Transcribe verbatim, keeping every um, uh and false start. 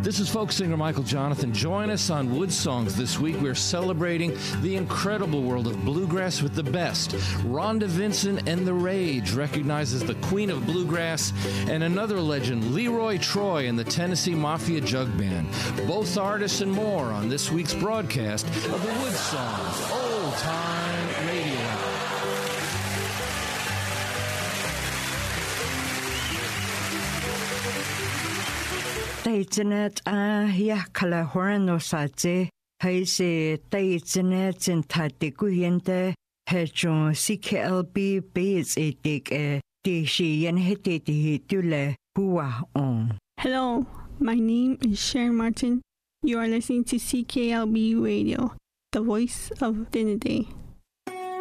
This is folk singer Michael Jonathan. Join us on Wood Songs this week. We're celebrating the incredible world of bluegrass with the best. Rhonda Vincent and The Rage recognizes the queen of bluegrass, and another legend, Leroy Troy and the Tennessee Mafia Jug Band. Both artists and more on this week's broadcast of the Wood Songs Old Time Radio Hour. Daijanet a yakala horano saje, haise daijanet in tatiguiente, hechon C K L B base etik e, dishi yen hetiti hitule hua on. Hello, my name is Sharon Martin. You are listening to C K L B Radio, the voice of Trinidad.